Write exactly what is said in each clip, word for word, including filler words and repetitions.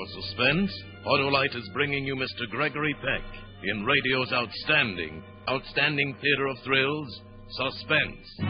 suspense, Autolite is bringing you Mister Gregory Peck in radio's outstanding, outstanding theater of thrills, Suspense.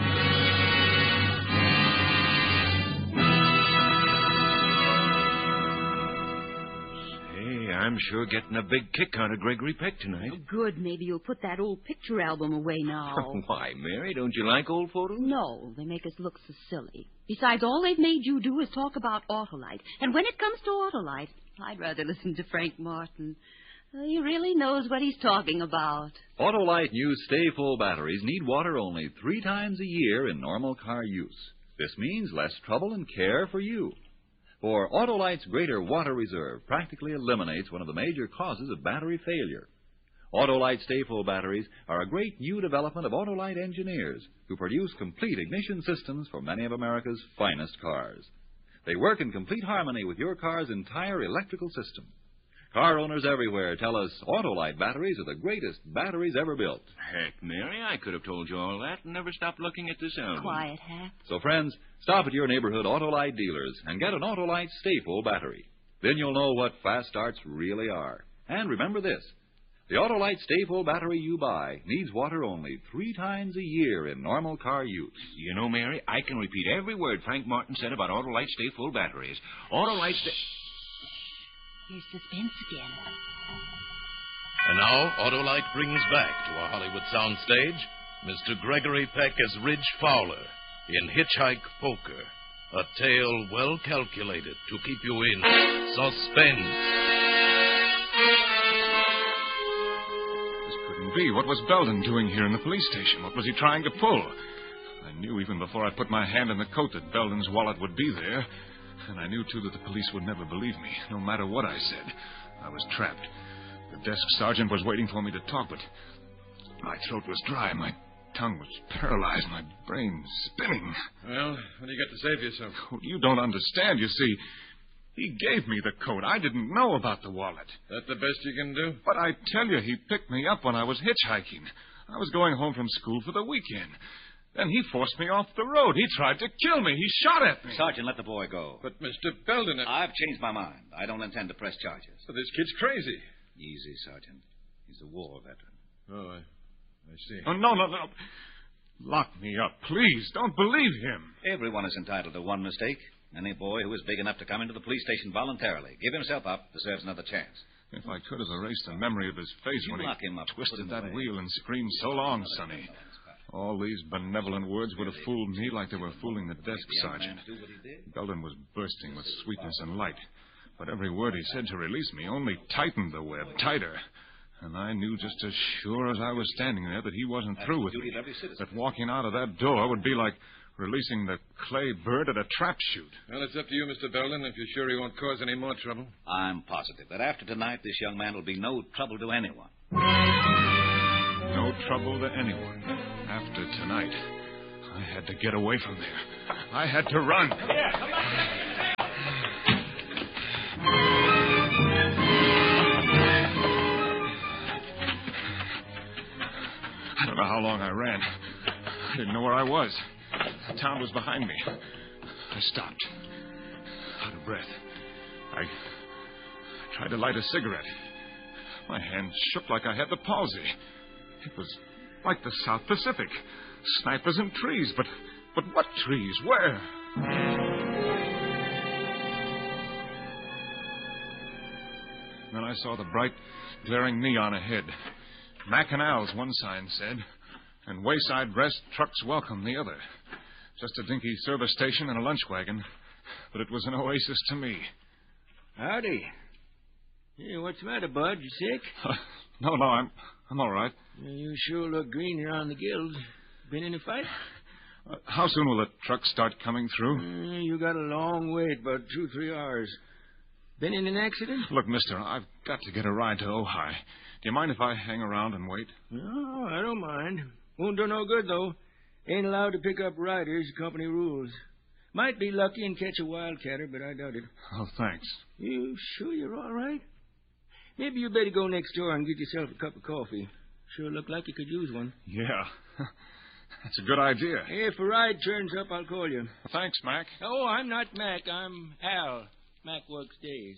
I'm sure getting a big kick out of Gregory Peck tonight. Oh, good. Maybe you'll put that old picture album away now. Why, Mary? Don't you like old photos? No, they make us look so silly. Besides, all they've made you do is talk about Autolite. And when it comes to Autolite, I'd rather listen to Frank Martin. He really knows what he's talking about. Autolite new stay-full batteries need water only three times a year in normal car use. This means less trouble and care for you. For Autolite's greater water reserve practically eliminates one of the major causes of battery failure. Autolite Stay-Full batteries are a great new development of Autolite engineers who produce complete ignition systems for many of America's finest cars. They work in complete harmony with your car's entire electrical system. Car owners everywhere tell us Autolite batteries are the greatest batteries ever built. Heck, Mary, I could have told you all that and never stopped looking at this album. Quiet, Hap. So, friends, stop at your neighborhood Autolite dealers and get an Autolite Stay-Full battery. Then you'll know what fast starts really are. And remember this, the Autolite Stay-Full battery you buy needs water only three times a year in normal car use. You know, Mary, I can repeat every word Frank Martin said about Autolite Stay-Full batteries. Autolite Stay... Here's Suspense again. And now, Autolite brings back to our Hollywood soundstage Mister Gregory Peck as Ridge Fowler in Hitchhike Poker, a tale well calculated to keep you in suspense. This couldn't be. What was Belden doing here in the police station? What was he trying to pull? I knew even before I put my hand in the coat that Belden's wallet would be there. And I knew, too, that the police would never believe me, no matter what I said. I was trapped. The desk sergeant was waiting for me to talk, but my throat was dry, my tongue was paralyzed, my brain spinning. Well, what do you got to say for yourself? Oh, you don't understand, you see. He gave me the coat. I didn't know about the wallet. That the best you can do? But I tell you, he picked me up when I was hitchhiking. I was going home from school for the weekend. Then he forced me off the road. He tried to kill me. He shot at me. Sergeant, let the boy go. But, Mister Belden... I... I've changed my mind. I don't intend to press charges. So this kid's crazy. Easy, Sergeant. He's a war veteran. Oh, I, I see. Oh, no, no, no. Lock me up, please. Don't believe him. Everyone is entitled to one mistake. Any boy who is big enough to come into the police station voluntarily, give himself up, deserves another chance. If I could have erased the memory of his face you when lock he him up, twisted that away. wheel and screamed, "So long, Sonny." All these benevolent words would have fooled me like they were fooling the desk sergeant. Belden was bursting with sweetness and light. But every word he said to release me only tightened the web tighter. And I knew just as sure as I was standing there that he wasn't through with me. That walking out of that door would be like releasing the clay bird at a trap shoot. Well, it's up to you, Mister Belden, if you're sure he won't cause any more trouble. I'm positive that after tonight, this young man will be no trouble to anyone. No trouble to anyone. After tonight, I had to get away from there. I had to run. I don't know how long I ran. I didn't know where I was. The town was behind me. I stopped. Out of breath. I, I tried to light a cigarette. My hand shook like I had the palsy. It was like the South Pacific. Snipers and trees. But but what trees? Where? Then I saw the bright, glaring neon ahead. Mackinac, one sign said, and Wayside Rest Trucks Welcome, the other. Just a dinky service station and a lunch wagon, but it was an oasis to me. Howdy. Hey, what's the matter, Bud? You sick? Uh, no, no, I'm I'm all right. You sure look green here on the gills. Been in a fight? Uh, how soon will the trucks start coming through? Uh, you got a long wait, about two, three hours. Been in an accident? Look, mister, I've got to get a ride to Ojai. Do you mind if I hang around and wait? No, I don't mind. Won't do no good, though. Ain't allowed to pick up riders, company rules. Might be lucky and catch a wildcatter, but I doubt it. Oh, thanks. You sure you're all right? Maybe you better go next door and get yourself a cup of coffee. Sure look like you could use one. Yeah. That's a good idea. Hey, if a ride turns up, I'll call you. Thanks, Mac. Oh, I'm not Mac. I'm Al. Mac works days.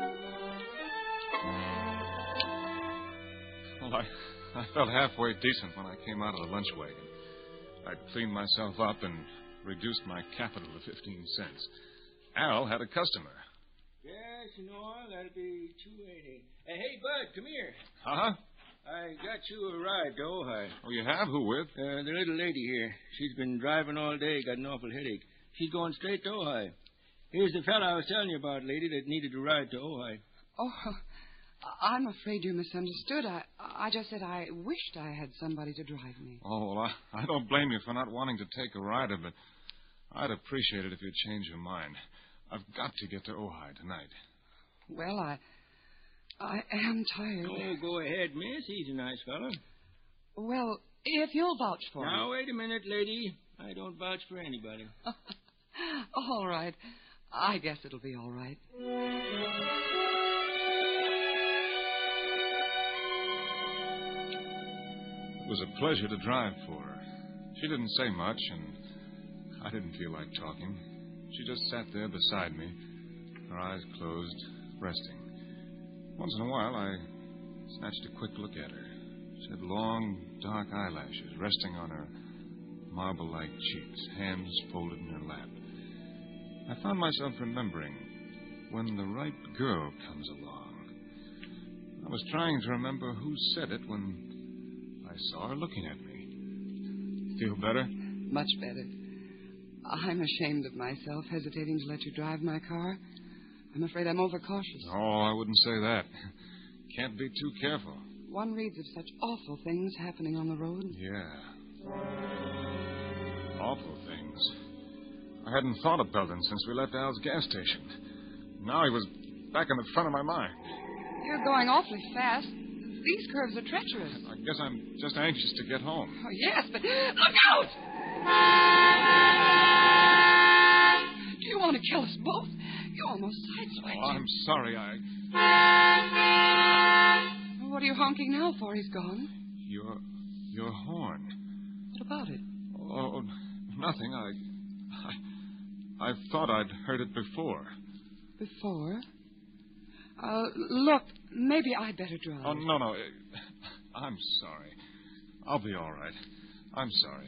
Well, I, I felt halfway decent when I came out of the lunch wagon. I'd cleaned myself up and reduced my capital to fifteen cents. Al had a customer. Yes, you know, that'll be two eighty. Uh, hey, Bud, come here. Huh? I got you a ride to Ojai. Oh, you have? Who with? Uh, the little lady here. She's been driving all day, got an awful headache. She's going straight to Ojai. Here's the fella I was telling you about, lady, that needed a ride to Ojai. Oh, I'm afraid you misunderstood. I I just said I wished I had somebody to drive me. Oh, well, I, I don't blame you for not wanting to take a rider, but I'd appreciate it if you'd change your mind. I've got to get to Ojai tonight. Well, I I am tired. Oh, go ahead, miss. He's a nice fella. Well, if you'll vouch for now, me. Now, wait a minute, lady. I don't vouch for anybody. All right. I guess it'll be all right. It was a pleasure to drive for her. She didn't say much, and I didn't feel like talking. She just sat there beside me, her eyes closed, resting. Once in a while, I snatched a quick look at her. She had long, dark eyelashes resting on her marble-like cheeks, hands folded in her lap. I found myself remembering when the right girl comes along. I was trying to remember who said it when I saw her looking at me. Feel better? Much better. I'm ashamed of myself, hesitating to let you drive my car. I'm afraid I'm overcautious. Oh, I wouldn't say that. Can't be too careful. One reads of such awful things happening on the road. Yeah. Awful things. I hadn't thought of Belden since we left Al's gas station. Now he was back in the front of my mind. You're going awfully fast. These curves are treacherous. I guess I'm just anxious to get home. Oh, yes, but look out! Do you want to kill us both? You almost sideswiped Oh, I'm sorry. I. What are you honking now for? He's gone. Your. your horn. What about it? Oh, nothing. I. I, I thought I'd heard it before. Before? Uh, look, maybe I'd better drive. Oh, no, no. I'm sorry. I'll be all right. I'm sorry.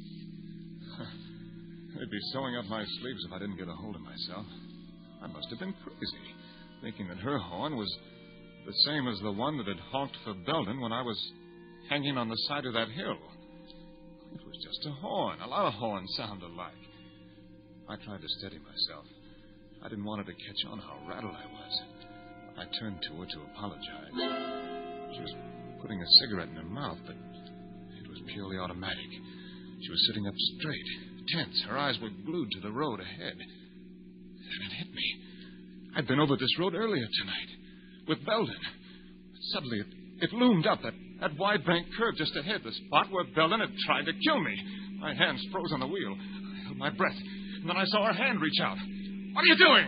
They'd be sewing up my sleeves if I didn't get a hold of myself. I must have been crazy, thinking that her horn was the same as the one that had honked for Belden when I was hanging on the side of that hill. It was just a horn. A lot of horns sound alike. I tried to steady myself. I didn't want her to catch on how rattled I was. I turned to her to apologize. She was putting a cigarette in her mouth, but it was purely automatic. She was sitting up straight, tense. Her eyes were glued to the road ahead. Then it hit me. I'd been over this road earlier tonight with Belden. Suddenly, it, it loomed up, that, that wide bank curve just ahead, the spot where Belden had tried to kill me. My hands froze on the wheel. I held my breath, and then I saw her hand reach out. What are you doing?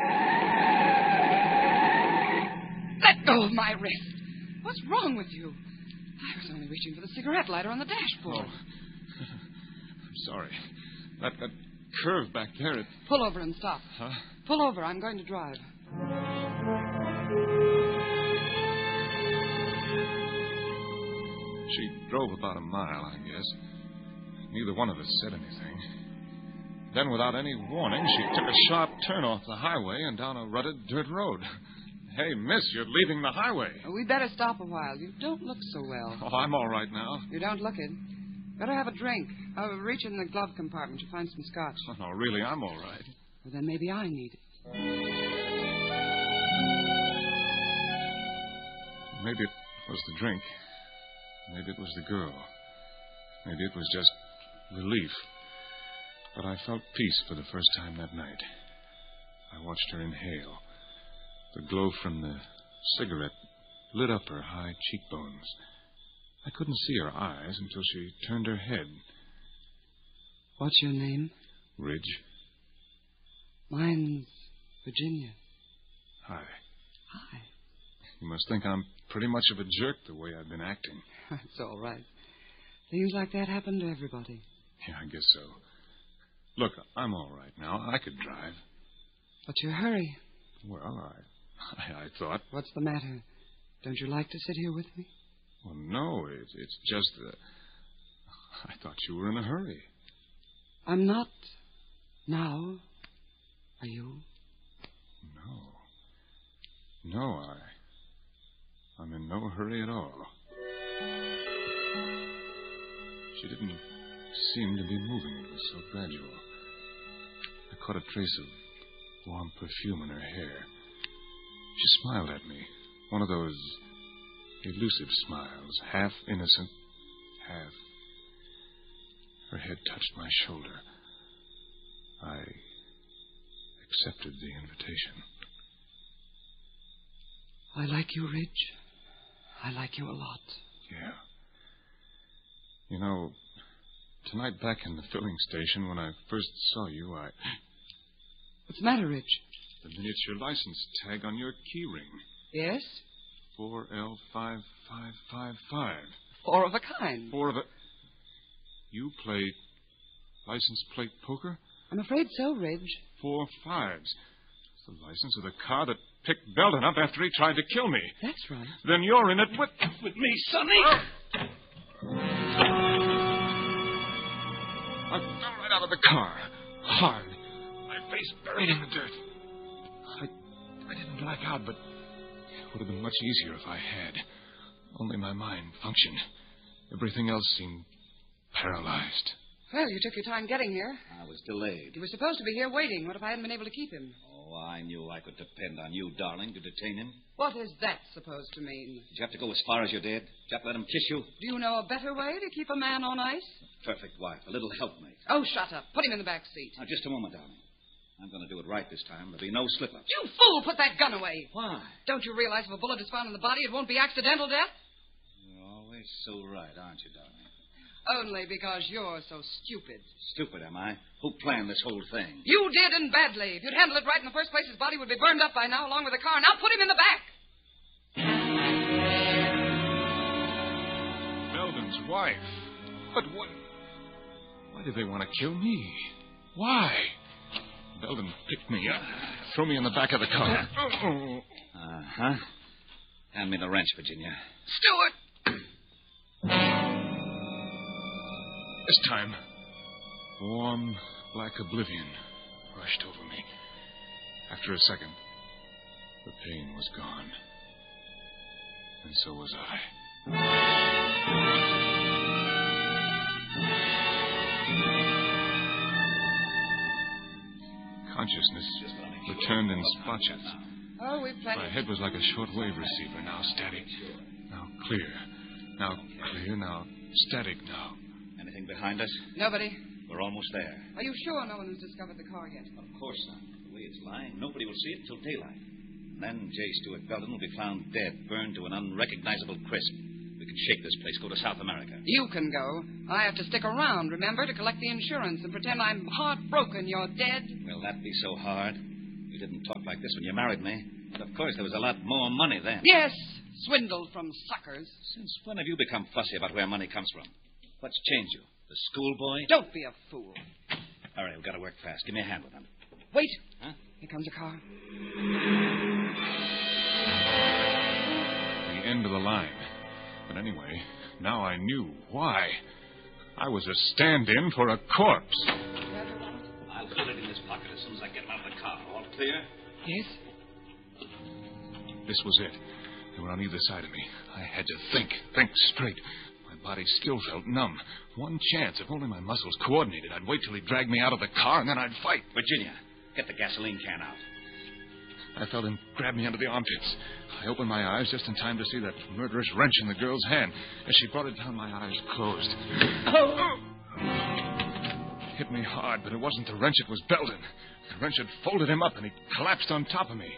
Let go of my wrist. What's wrong with you? I was only reaching for the cigarette lighter on the dashboard. Oh. I'm sorry. That, that curve back there, it... Pull over and stop. Huh? Pull over. I'm going to drive. She drove about a mile, I guess. Neither one of us said anything. Then, without any warning, she took a sharp turn off the highway and down a rutted dirt road. Hey, miss, you're leaving the highway. We better stop a while. You don't look so well. Oh, I'm all right now. You don't look it. Better have a drink. I'll reach in the glove compartment to find some scotch. Oh, no, really, I'm all right. Well, then maybe I need it. Maybe it was the drink. Maybe it was the girl. Maybe it was just relief. But I felt peace for the first time that night. I watched her inhale. The glow from the cigarette lit up her high cheekbones. I couldn't see her eyes until she turned her head. What's your name? Ridge. Mine's Virginia. Hi. Hi. You must think I'm pretty much of a jerk the way I've been acting. That's all right. Things like that happen to everybody. Yeah, I guess so. Look, I'm all right now. I could drive. What's your hurry? Well, I, I, I thought... What's the matter? Don't you like to sit here with me? Well, no, it's, it's just that... I thought you were in a hurry. I'm not now. Are you? No. No, I... I'm in no hurry at all. She didn't seem to be moving. It was so gradual. I caught a trace of warm perfume in her hair. She smiled at me. One of those elusive smiles, half innocent, half... Her head touched my shoulder. I accepted the invitation. I like you, Ridge. I like you a lot. Yeah. You know, tonight back in the filling station when I first saw you, I... What's the matter, Ridge? The miniature license tag on your key ring. Yes? four L five five five five. Four of a kind. Four of a... You play license plate poker? I'm afraid so, Ridge. Four fives. It's the license of the car that picked Belden up after he tried to kill me. That's right. Then you're in it with, with me, Sonny. I fell right out of the car. Hard. My face buried in the dirt. I, I didn't black out, but it would have been much easier if I had. Only my mind functioned. Everything else seemed paralyzed. Well, you took your time getting here. I was delayed. He was supposed to be here waiting. What if I hadn't been able to keep him? Oh, I knew I could depend on you, darling, to detain him. What is that supposed to mean? Did you have to go as far as you did? Did you have to let him kiss you? Do you know a better way to keep a man on ice? Perfect wife. A little helpmate. Oh, shut up. Put him in the back seat. Now, just a moment, darling. I'm going to do it right this time. There'll be no slip-ups. You fool! Put that gun away. Why? Don't you realize if a bullet is found in the body, it won't be accidental death? You're always so right, aren't you, darling? Only because you're so stupid. Stupid, am I? Who planned this whole thing? You did, and badly. If you'd handled it right in the first place, his body would be burned up by now, along with the car. Now put him in the back. Belden's wife. But what... Why did they want to kill me? Why? Belden picked me up, threw me in the back of the car. Uh-huh. Hand me the wrench, Virginia. Stewart! This time, warm, black oblivion rushed over me. After a second, the pain was gone. And so was I. Consciousness returned in splotches. Oh, we've plenty. My head was like a shortwave receiver, now static, now clear, now clear, now static, now. Anything behind us? Nobody. We're almost there. Are you sure no one has discovered the car yet? Of course not. The way it's lying, nobody will see it until daylight. And then J. Stewart Belden will be found dead, burned to an unrecognizable crisp. We can shake this place, go to South America. You can go. I have to stick around, remember, to collect the insurance and pretend I'm heartbroken you're dead. Will that be so hard? You didn't talk like this when you married me. But of course, there was a lot more money then. Yes, swindled from suckers. Since when have you become fussy about where money comes from? What's changed you? The schoolboy? Don't be a fool. All right, we've got to work fast. Give me a hand with them. Wait. Huh? Here comes a car. The end of the line. But anyway, now I knew why. I was a stand-in for a corpse. I'll put it in this pocket as soon as I get him out of the car. All clear? Yes. This was it. They were on either side of me. I had to think, think straight. My body still felt numb. One chance, if only my muscles coordinated. I'd wait till he dragged me out of the car, and then I'd fight. Virginia, get the gasoline can out. I felt him grab me under the armpits. I opened my eyes just in time to see that murderous wrench in the girl's hand. As she brought it down, my eyes closed. Oh! It hit me hard, but it wasn't the wrench, it was Belden. The wrench had folded him up, and he collapsed on top of me.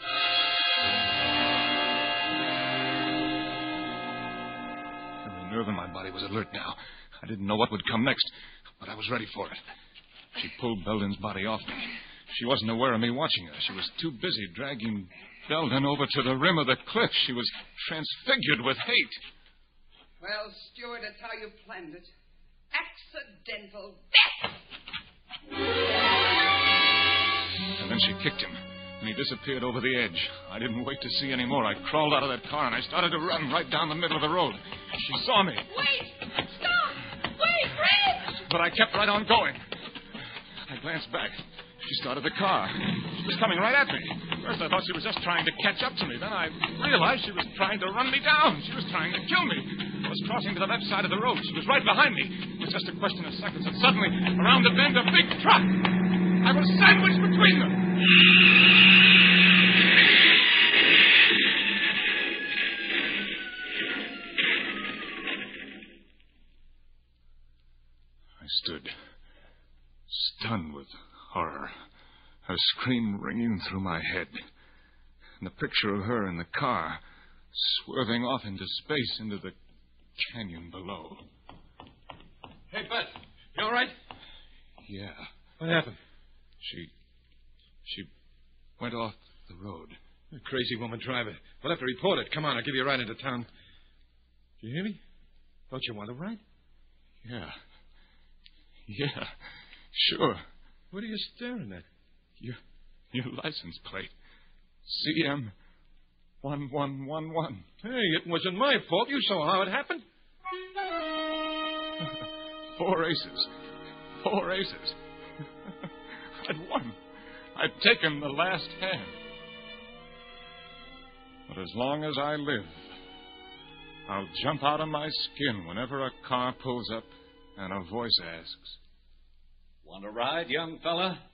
Every nerve in my body was alert now. I didn't know what would come next, but I was ready for it. She pulled Belden's body off me. She wasn't aware of me watching her. She was too busy dragging Belden over to the rim of the cliff. She was transfigured with hate. Well, Stewart, that's how you planned it. Accidental death! And then she kicked him. and he disappeared over the edge. I didn't wait to see any more. I crawled out of that car, and I started to run right down the middle of the road. She saw me. Wait! Stop! Wait, Fred! But I kept right on going. I glanced back. She started the car. She was coming right at me. First, I thought she was just trying to catch up to me. Then I realized she was trying to run me down. She was trying to kill me. I was crossing to the left side of the road. She was right behind me. It was just a question of seconds, and suddenly, around the bend, a big truck. I was sandwiched between them. I stood, stunned with horror, her scream ringing through my head, and the picture of her in the car, swerving off into space, into the canyon below. Hey, Bud, you all right? Yeah. What happened? She... she went off the road. A crazy woman driver. We'll have to report it. Come on, I'll give you a ride into town. Do you hear me? Don't you want a ride? Yeah. Yeah, sure. What are you staring at? Your, your license plate. C M one one one one. Hey, it wasn't my fault. You saw how it happened. Four aces. Four aces. I'd won. I'd taken the last hand. But as long as I live, I'll jump out of my skin whenever a car pulls up and a voice asks, Want a ride, young fella?